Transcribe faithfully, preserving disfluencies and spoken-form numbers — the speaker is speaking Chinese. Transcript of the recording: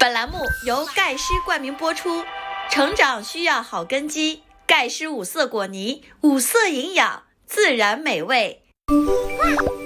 本栏目由盖诗冠名播出，成长需要好根基，盖诗五色果泥，五色营养，自然美味。